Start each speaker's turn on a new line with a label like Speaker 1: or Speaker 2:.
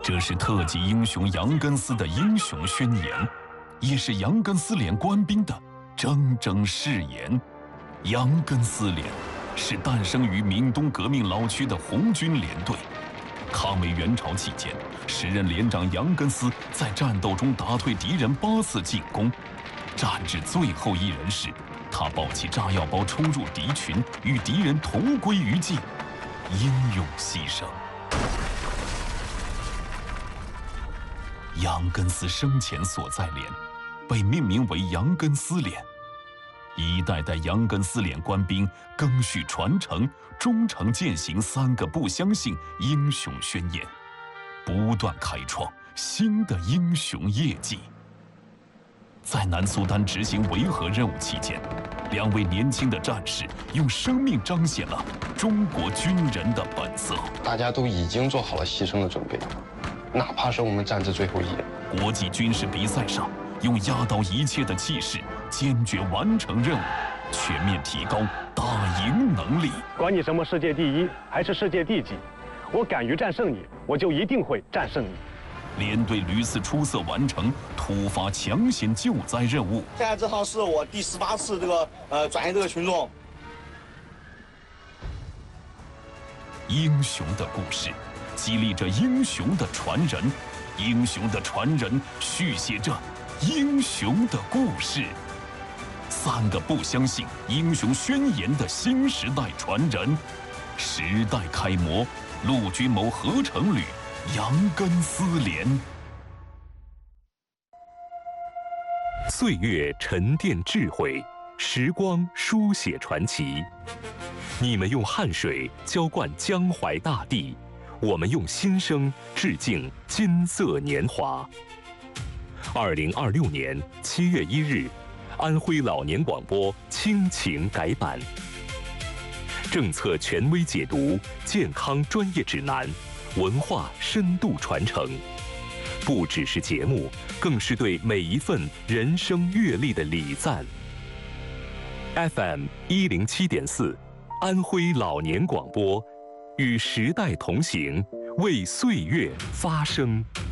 Speaker 1: 这是特级英雄杨根思的英雄宣言，也是杨根思连官兵的铮铮誓言。杨根思连是诞生于闽东革命老区的红军连队。抗美援朝期间，时任连长杨根思在战斗中打退敌人8次进攻，战至最后一人时，他抱起炸药包冲入敌群，与敌人同归于尽，英勇牺牲。杨根思生前所在连被命名为杨根思连，一代代杨根思连官兵赓续传承，忠诚践行3个不相信英雄宣言，不断开创新的英雄业绩。在南苏丹执行维和任务期间，2位年轻的战士用生命彰显了中国军人的本色。
Speaker 2: 大家都已经做好了牺牲的准备，哪怕是我们战至最后一人。
Speaker 1: 国际军事比赛上，用压倒一切的气势，坚决完成任务，全面提高打赢能力。
Speaker 3: 管你什么世界第1还是世界第几，我敢于战胜你，我就一定会战胜你。
Speaker 1: 连队屡次出色完成突发抢险救灾任务。
Speaker 4: 现在这趟是我第18次转移这个群众。
Speaker 1: 英雄的故事，激励着英雄的传人，英雄的传人续写着英雄的故事。3个不相信英雄宣言的新时代传人，时代楷模，陆军某合成旅杨根思连。
Speaker 5: 岁月沉淀智慧，时光书写传奇。你们用汗水浇灌江淮大地，我们用心声致敬金色年华。2026年7月1日，安徽老年广播亲情改版，政策权威解读，健康专业指南，文化深度传承，不只是节目，更是对每一份人生阅历的礼赞。FM 107.4，安徽老年广播，与时代同行，为岁月发声。